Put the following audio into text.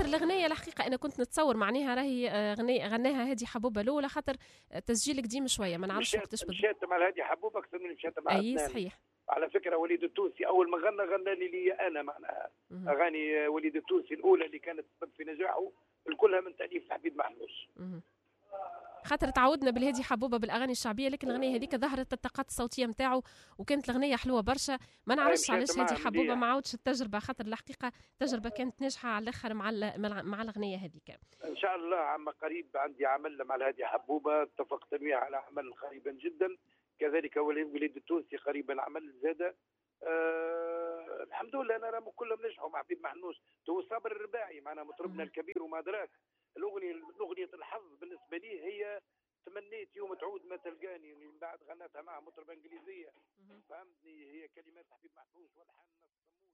الغنية الحقيقة أنا كنت نتصور معناها راهي غناها هادي حبوبة الأولى، خاطر تسجيل قديم شوية ما نعرفش وقتاش مشات مع هادي حبوبة أكثر من مشات مع أي عدنان. صحيح. على فكرة وليد التونسي أول ما غنى لي أنا معناها أغاني وليد التونسي الأولى اللي كانت سبب في نجاحه الكلها من تأليف حبيب محلوش. خاطر تعودنا بالهادي حبوبه بالاغاني الشعبيه، لكن الاغنيه هذيك ظهرت الطاقات الصوتيه نتاعو وكانت الاغنيه حلوه برشا. ما نعرفش علاش هادي حبوبه ما عاودش التجربه، خاطر الحقيقه التجربه كانت ناجحه على الاخر مع الاغنيه هذيك. ان شاء الله عما قريب عندي عمل مع هادي حبوبه اتفقت معه على عمل قريبا جدا، كذلك وليد التونسي قريبا عمل زاده. الحمد لله انا راهم كلهم نجحوا مع حبيب محنوش. تو صابر الرباعي معنا مطربنا الكبير وما دراك. الاغنيه الحظ بالنسبه لي هي تمنيت يوم تعود ما تلقاني، من بعد غنتها معها مطربه انجليزيه فهمتني، هي كلمات حبيب محنوش والحان